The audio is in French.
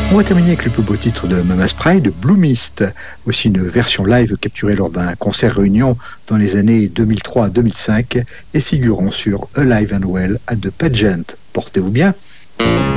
On va terminer avec le plus beau titre de Mama's Pride, Blue Mist. Aussi une version live capturée lors d'un concert réunion dans les années 2003 à 2005 et figurant sur Alive and Well at the Pageant. Portez-vous bien.